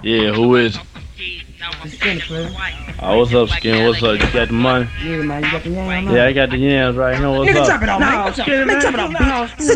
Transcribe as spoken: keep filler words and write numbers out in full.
Yeah, who is? Skin, player. Oh, what's up, Skin? What's up? You got the money? Yeah, man, you got the yam, man. Yeah, I got the yams right here. What's Nigga, up? drop it off, man. No, Nigga, drop it off, bitch.